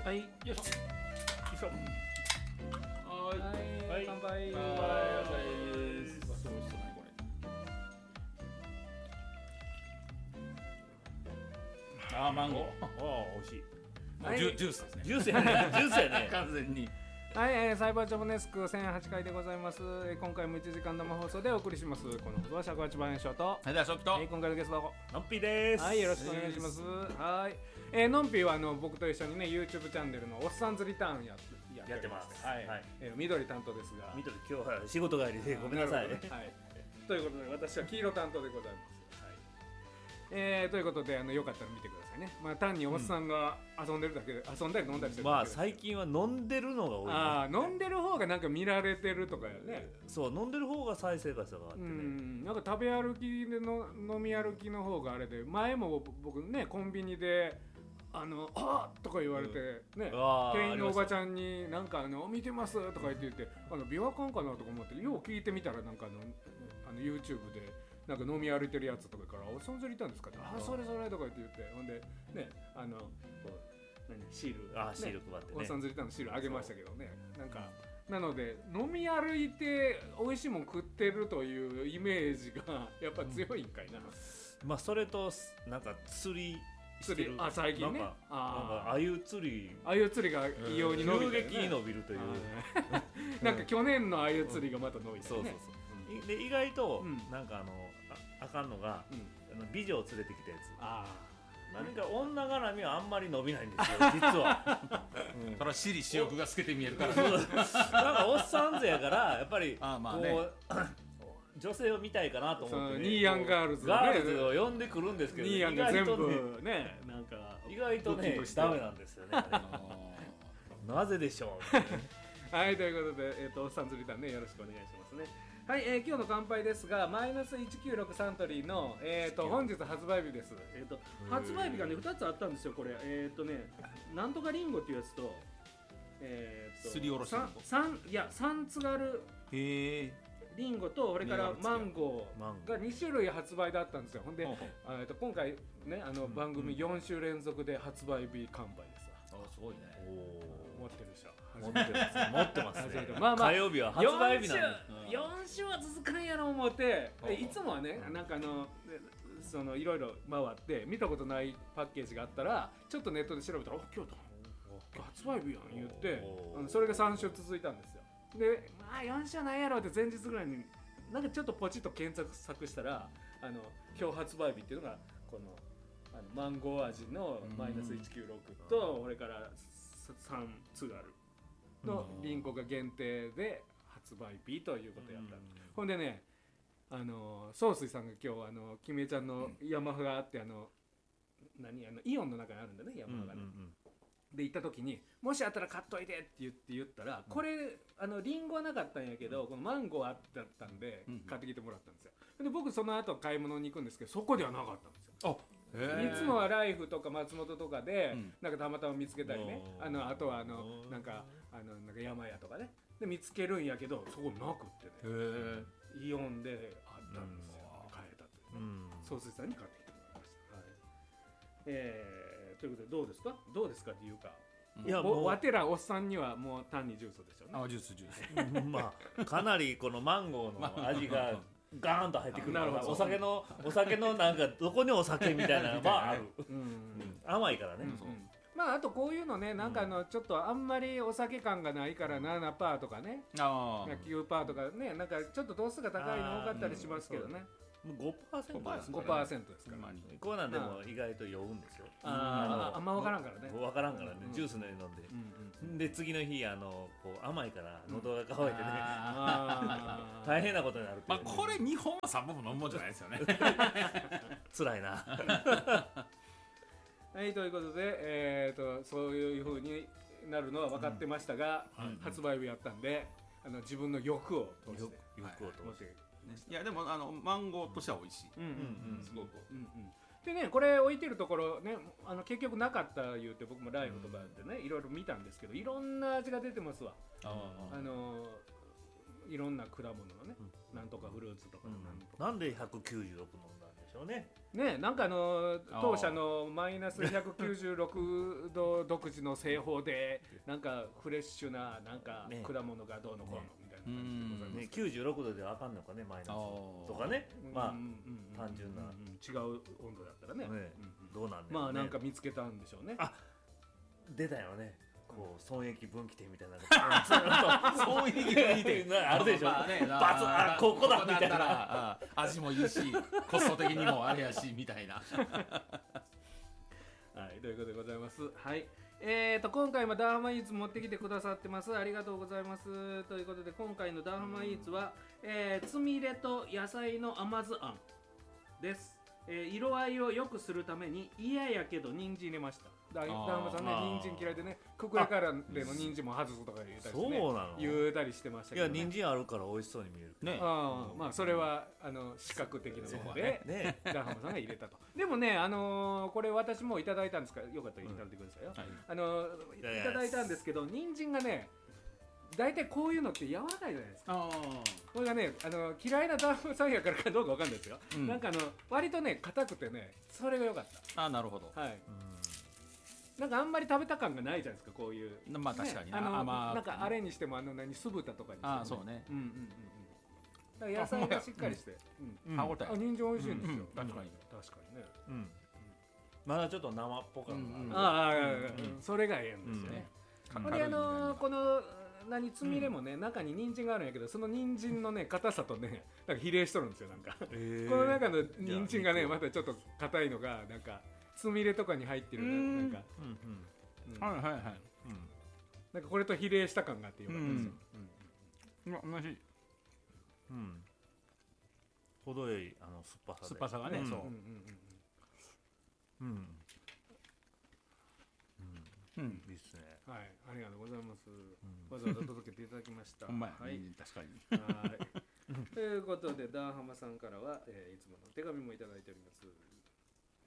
はい、よいしょ。よいしょ。はい、乾杯。はい、お疲れです。そうですね、これ。あー、マンゴー。あー、美味しい。もうジュースですね。ジュースやね。ジュースやね。完全に。 はい、サイバージョブネスク1008回でございます。今回も1時間生放送でお送りします。この放送は尺八番円翔と、 はい、では初期と、 今回のゲストのんぴーです。 はい、よろしくお願いします。はい、のんぴーは僕と一緒にね YouTube チャンネルのおっさんずリターンやってます。はい、緑担当ですが、 緑今日は仕事帰りでごめんなさい。 はい、ということで私は黄色担当でございます。ということでよかったら見てくださいね。まあ単におっさんが遊んでるだけで、遊んだり飲んだりしてるだけで、 まあ最近は飲んでるのが多い、ね。 ああ、飲んでる方がなんか見られてるとかよね。 そう、飲んでる方が再生回数があってね。 なんか食べ歩きでの飲み歩きの方があれで、前も僕ねコンビニであーとか言われてね、店員のおばちゃんになんか見てますとか言ってビワカンかなとか思ってよう聞いてみたらなんかYouTube で。なんか飲み歩いてるやつとかからおっさんずりいたんですかって、あそれとか言ってほんでねこうシール、 シール配ってね、 おっさんずりたのシールあげましたけどね、なんかなので飲み歩いて美味しいもん食ってるというイメージがやっぱ強いんかいな、 まあそれとなんか釣りしてる、 最近ね、 なんかあゆ釣りが異様に伸びて、 急激に伸びるというなんか去年のあゆ釣りがまた伸びてね、 そうで意外となんかあかんのが、美女を連れてきたやつ、何か女絡みはあんまり伸びないんですよ実は。 それは私利私欲が透けて見えるから、 なんかおっさんぜやからやっぱりまあね、 女性を見たいかなと思って、 ニーヤンガールズを呼んでくるんですけど、 ニーヤンが全部ね、なんか意外とねダメなんですよね。なぜでしょう。はい、ということで、おっさんずりたんね、よろしくお願いしますね。はい、今日の乾杯ですが、マイナス196サントリーの、本日発売日です。発売日がね、2つあったんですよ、これ。なんとかリンゴっていうやつと、 すりおろしサンツガルリンゴと、それからマンゴーが2種類発売だったんですよ。ほんで、今回ね、番組4週連続で発売日完売です。 すごいね。 持ってるでしょ。 持ってますね。 まあ火曜日は発売日なんで4週は続かんやろ思っていつもはね、なんかいろいろ回って見たことないパッケージがあったらちょっとネットで調べたら今日発売日やん言ってそれが3週続いたんですよ。で4週なんやろって前日ぐらいになんかちょっとポチッと検索したら今日発売日っていうのがこのマンゴー味のマイナス196とそれからサンツガルのリンゴが限定で発売日ということをやった。ほんでね総帥さんが今日キメちゃんのヤマハがあってイオンの中にあるんだねヤマハがね、で行った時にもしあったら買っといてって言ったら、これリンゴはなかったんやけど、このマンゴーあったんで買ってきてもらったんですよ。で僕その後買い物に行くんですけど、そこではなかったんですよ。いつもはライフとか松本とかで、なんかたまたま見つけたりね、あとはなんか山屋とかねで見つけるんやけど、そこなくってね、イオンであったんですよ。買えたって総帥さんに買ってきてもらいました。ということでどうですかっていうか、いやもうわてらおっさんにはもう単にジュースでしょうね。 ジュースまあかなりこのマンゴーの味がガーンと入ってくるから、お酒のなんかどこにお酒みたいなのがある。甘いからね。 まああとこういうのね、なんかちょっとあんまりお酒感がないから7%とかね、9%とかね、なんかちょっと度数が高いの多かったりしますけどね。5% ですから。 こうなんでも意外と酔うんですよ。 あんま分からんからね。 分からんからね、ジュースのように飲んで、で次の日こう甘いから喉が渇いてね、大変なことになるっていう。 これ2本は3本も飲むもんじゃないですよね。 辛いな。 はい、ということでそういう風になるのは分かってましたが、発売日やったんで自分の欲を通していやでもマンゴーとしては美味しい。すごく。 でね、これ置いてるところね、結局なかった言うて僕もライフとかでねいろいろ見たんですけど、いろんな味が出てますわ。いろんな果物のね、なんとかフルーツとかなんで196飲んだんでしょうね。 ね、なんか当社のマイナス196度独自の製法でなんかフレッシュななんか果物がどうのこうのみたいな感じでございますね。 96度ではあかんのかね、マイナスとかね、まあ単純な違う温度だったらね、 どうなんだろうね。 まあなんか見つけたんでしょうね。 あ、出たよね。こう損益分岐点みたいな損益分岐点あるでしょ。バツここだみたいな、 味もいいしコスト的にもあれやしみたいな。 はい、ということでございます。はい、今回もダーハマイーツ持ってきてくださってます。ありがとうございます。ということで今回のダーハマイーツは、つみれと野菜の甘酢あんです。色合いを良くするために嫌やけど人参入れました。ダーハマさんね、人参嫌いでね、ククレカランでの人参も外すとか言うたりしてね、言うたりしてましたけど、ね、 いや人参あるから美味しそうに見えるね。まあそれは視覚的なもので、ね、ダーハマさんが入れたと。でもね、これ私もいただいたんですから、よかったらいただいてくださいよ。いただいたんですけど、人参がね、大体こういうのって柔らかいじゃないですか。これがね、嫌いなダーハマさんやからかどうかわかんないですよ。なんか割とね硬くてね、それが良かった。 なるほど。 はい。なんかあんまり食べた感がないじゃないですか、こういう。 まあ確かになんかあれにしても酢豚とかにしても。 そうね。 だから野菜がしっかりして、 歯応え。 人参美味しいんですよ。 確かにね。まだちょっと生っぽかった。 それがええんですよね。でこのつみれもね、中に人参があるんやけど、その人参のね硬さとねなんか比例しとるんですよ。なんかこの中の人参がねまたちょっと硬いのがなんかつみれとかに入ってるなんかなんかこれと比例した感があってよかったですよ。 おいしい。 程よい酸っぱさがね。そう。 いいっすね。はい、ありがとうございます。わざわざ届けていただきました。 はい、確かに。 ということでダーハマさんからはいつもの手紙もいただいております。